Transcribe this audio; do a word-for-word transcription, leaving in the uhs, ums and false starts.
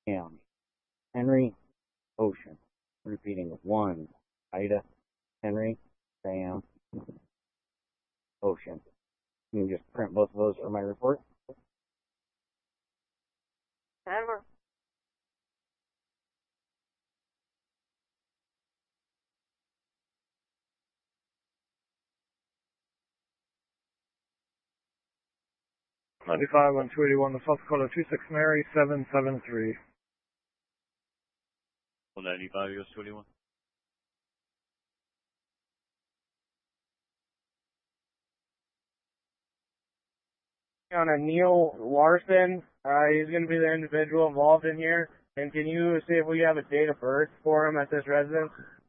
Sam, Henry, Ocean. Repeating one, Ida, Henry, Sam, Ocean. You can just print both of those for my report. Hammer. ninety-five, one two eighty-one, the first caller, two six Mary, seven seven three. one ninety-five, U S twenty-one. On a Neil Larson, uh, he's going to be the individual involved in here. And can you see if we have a date of birth for him at this residence?